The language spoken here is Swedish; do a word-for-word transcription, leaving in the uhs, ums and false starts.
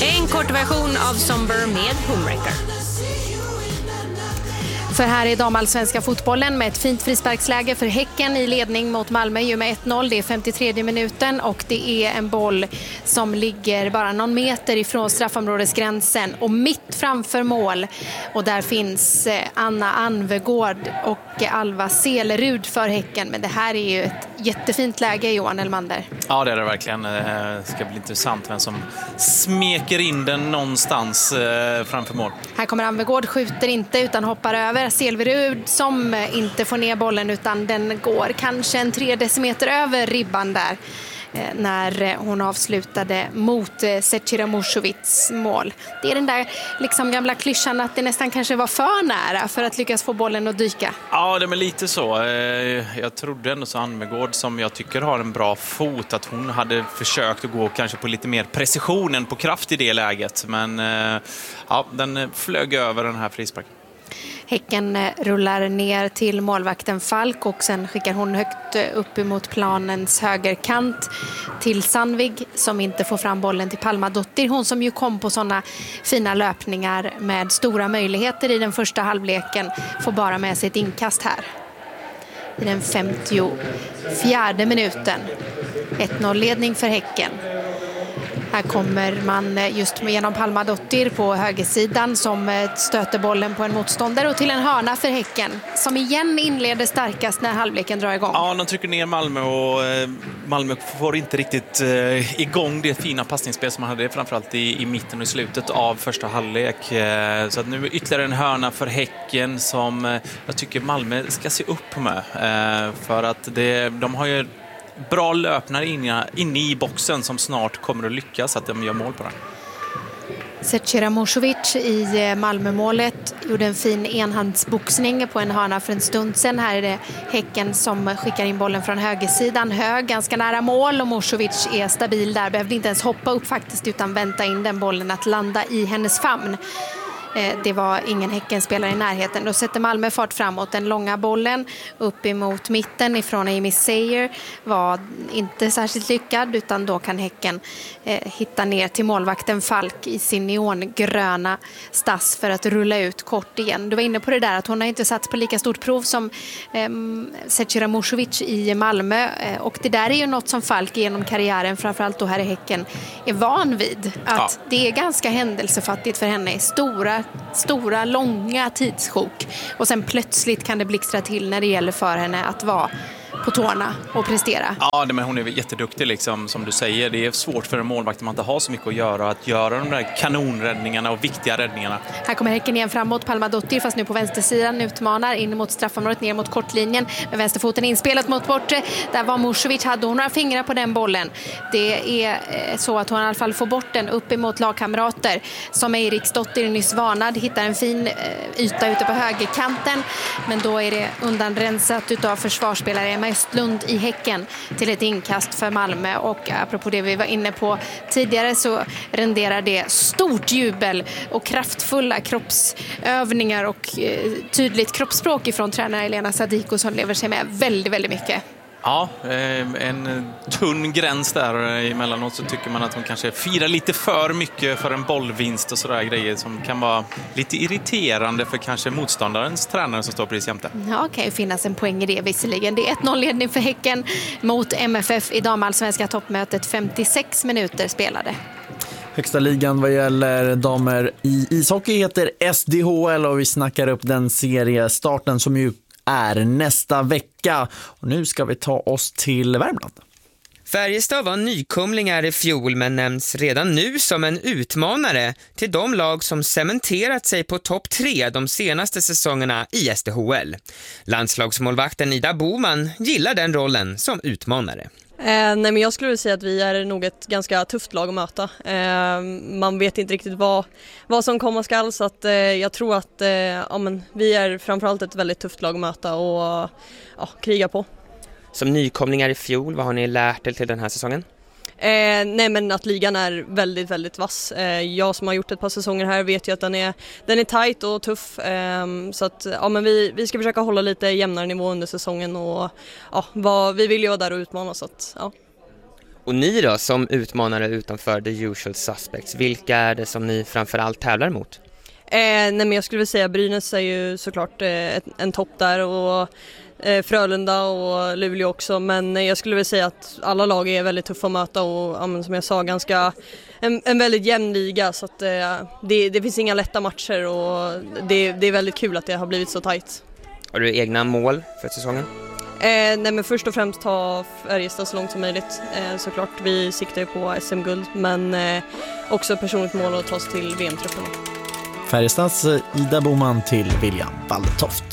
En kort version av Somber med Homewrecker. För här är damallsvenska fotbollen med ett fint frisparksläge för Häcken i ledning mot Malmö ju med ett noll. Det är femtiotredje minuten och det är en boll som ligger bara någon meter ifrån straffområdesgränsen och mitt framför mål. Och där finns Anna Anvegård och Alva Selerud för Häcken. Men det här är ju ett jättefint läge, Johan Elmander. Ja, det är det verkligen. Det ska bli intressant vem som smeker in den någonstans framför mål. Här kommer Anvegård, skjuter inte utan hoppar över. Selerud som inte får ner bollen utan den går kanske en tre decimeter över ribban där när hon avslutade mot Zecira Musovics mål. Det är den där liksom gamla klyschan att det nästan kanske var för nära för att lyckas få bollen att dyka. Ja, det är lite så. Jag trodde ändå så Anvegård, som jag tycker har en bra fot, att hon hade försökt att gå kanske på lite mer precision än på kraft i det läget. Men ja, den flög över den här frisparken. Häcken rullar ner till målvakten Falk och sen skickar hon högt upp emot planens högerkant till Sandvig som inte får fram bollen till Palmadottir. Hon som ju kom på sådana fina löpningar med stora möjligheter i den första halvleken får bara med sig ett inkast här. I den femtiofjärde minuten. ett noll-ledning för Häcken. Här kommer man just genom Palmadottir på högersidan som stöter bollen på en motståndare och till en hörna för Häcken som igen inleder starkast när halvleken drar igång. Ja, de trycker ner Malmö och Malmö får inte riktigt igång det fina passningsspel som man hade framförallt i, i mitten och i slutet av första halvlek. Så att nu ytterligare en hörna för Häcken som jag tycker Malmö ska se upp med. För att det, de har ju bra löpnare inne, inne i boxen som snart kommer att lyckas att de gör mål på den. Zecira Musovic i Malmömålet gjorde en fin enhandsboxning på en hörna för en stund sedan. Här är det Häcken som skickar in bollen från högersidan. Hög, ganska nära mål och Musovic är stabil där. Behövde inte ens hoppa upp faktiskt utan vänta in den bollen att landa i hennes famn. Det var ingen Häckenspelare i närheten. Då sätter Malmö fart framåt. Den långa bollen upp emot mitten ifrån Amy Sayer var inte särskilt lyckad utan då kan Häcken eh, hitta ner till målvakten Falk i sin neongröna stass för att rulla ut kort igen. Du var inne på det där att hon har inte satt på lika stort prov som eh, Zecira Musovic i Malmö eh, och det där är ju något som Falk genom karriären, framförallt då här i Häcken, är van vid. Att ja. Det är ganska händelsefattigt för henne. Stora stora, långa tidssjok och sen plötsligt kan det blixtra till när det gäller för henne att vara på tårna och prestera. Ja, men hon är jätteduktig liksom, som du säger. Det är svårt för en målvakt att man inte har så mycket att göra att göra de där kanonräddningarna och viktiga räddningarna. Här kommer Häcken igen framåt. Palmadottir fast nu på vänstersidan utmanar in mot straffområdet ner mot kortlinjen med vänsterfoten inspelat mot bortre. Där var Musovic, hade hon några fingrar på den bollen. Det är så att hon i alla fall får bort den upp emot lagkamrater som Eriksdotter nyss varnad. Hittar en fin yta ute på högerkanten men då är det undanrensat utav försvarsspelare Emma Östlund i Häcken till ett inkast för Malmö och apropå det vi var inne på tidigare så renderar det stort jubel och kraftfulla kroppsövningar och tydligt kroppsspråk ifrån tränare Elena Sadiko som lever sig med väldigt, väldigt mycket. Ja, en tunn gräns där emellanåt så tycker man att hon kanske firar lite för mycket för en bollvinst och sådär grejer som kan vara lite irriterande för kanske motståndarens tränare som står precis jämte. Ja, det kan ju finnas en poäng i det visserligen. Det är ett noll-ledning för Häcken mot M F F i damallsvenska toppmötet. femtiosex minuter spelade. Högsta ligan vad gäller damer i ishockey heter S D H L och vi snackar upp den seriestarten som ju är nästa vecka. Och nu ska vi ta oss till Värmland. Färjestad var nykomlingar i fjol men nämns redan nu som en utmanare till de lag som cementerat sig på topp tre de senaste säsongerna i S D H L. Landslagsmålvakten Ida Boman gillar den rollen som utmanare. Eh, nej men jag skulle säga att vi är nog ett ganska tufft lag att möta. Eh, man vet inte riktigt vad, vad som komma skall så att, eh, jag tror att eh, ja, men vi är framförallt ett väldigt tufft lag att möta och ja, kriga på. Som nykomlingar i fjol, vad har ni lärt er till den här säsongen? Eh, nej men att ligan är väldigt, väldigt vass. Eh, jag som har gjort ett par säsonger här vet ju att den är, den är tajt och tuff. Eh, så att ja, men vi, vi ska försöka hålla lite jämnare nivå under säsongen och ja, vad, vi vill ju vara där och utmana så att, ja. Och ni då, som utmanare utanför the usual suspects, vilka är det som ni framförallt tävlar mot? Eh, nej men jag skulle vilja säga Brynäs är ju såklart eh, ett, en topp där och eh, Frölunda och Luleå också, men jag skulle vilja säga att alla lag är väldigt tuffa att möta och ja, men som jag sa ganska en, en väldigt jämn liga, så att eh, det, det finns inga lätta matcher och det, det är väldigt kul att det har blivit så tajt. Har du egna mål för säsongen? Eh, nej men först och främst ta Färjestad så långt som möjligt, eh, såklart vi siktar ju på S M-guld, men eh, också personligt mål att ta sig till V M-truppen. Färjestads Ida Boman till William Waldtoft.